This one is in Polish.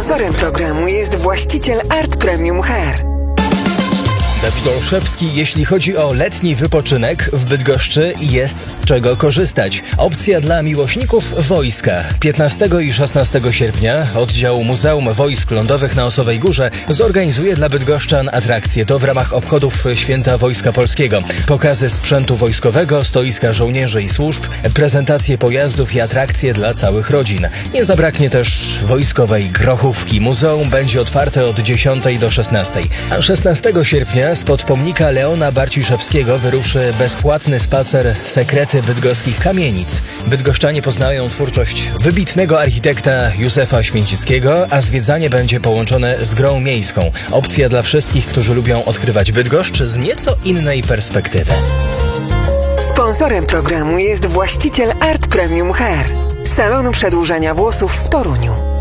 Sponsorem programu jest właściciel Art Premium Hair. Dawid Olszewski, jeśli chodzi o letni wypoczynek w Bydgoszczy, jest z czego korzystać. Opcja dla miłośników wojska. 15 i 16 sierpnia oddział Muzeum Wojsk Lądowych na Osowej Górze zorganizuje dla bydgoszczan atrakcje. To w ramach obchodów Święta Wojska Polskiego. Pokazy sprzętu wojskowego, stoiska żołnierzy i służb, prezentacje pojazdów i atrakcje dla całych rodzin. Nie zabraknie też wojskowej grochówki. Muzeum będzie otwarte od 10 do 16. A 16 sierpnia spod pomnika Leona Barciszewskiego wyruszy bezpłatny spacer Sekrety bydgoskich kamienic. Bydgoszczanie poznają twórczość wybitnego architekta Józefa Święcickiego, a zwiedzanie będzie połączone z grą miejską. Opcja dla wszystkich, którzy lubią odkrywać Bydgoszcz z nieco innej perspektywy. Sponsorem programu jest właściciel Art Premium Hair, salonu przedłużania włosów w Toruniu.